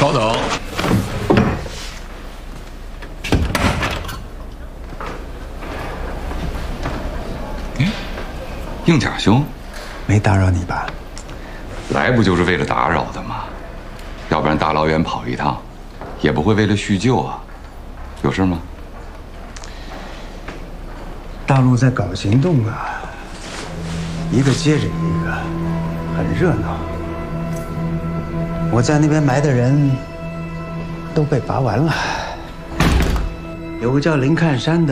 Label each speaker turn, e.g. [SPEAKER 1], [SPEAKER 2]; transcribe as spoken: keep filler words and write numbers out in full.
[SPEAKER 1] 稍等。哎，应甲兄，
[SPEAKER 2] 没打扰你吧？
[SPEAKER 1] 来不就是为了打扰的吗？要不然大老远跑一趟，也不会为了叙旧啊。有事吗？
[SPEAKER 2] 大陆在搞行动啊，一个接着一个，很热闹。我在那边埋的人都被拔完了，有个叫林看山的